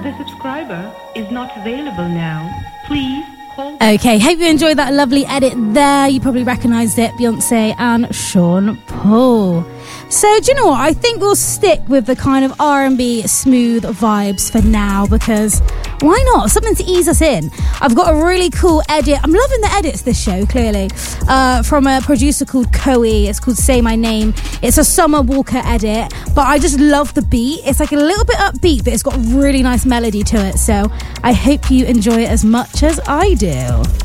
The subscriber is not available now. Please hold. Okay, hope you enjoyed that lovely edit there. You probably recognised it, Beyonce and Sean Paul. So, do you know what? I think we'll stick with the kind of R&B smooth vibes for now, because why not? Something to ease us in. I've got a really cool edit. I'm loving the edits this show, clearly, from a producer called Koei. It's called Say My Name. It's a Summer Walker edit, but I just love the beat. It's like a little bit upbeat, but it's got a really nice melody to it. So I hope you enjoy it as much as I do.